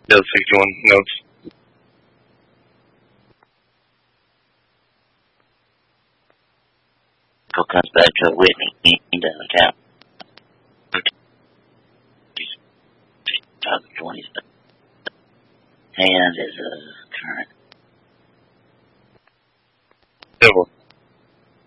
Yeah, 61 notes. Comes back to Whitney downtown. 2020. Hand is current. Civil.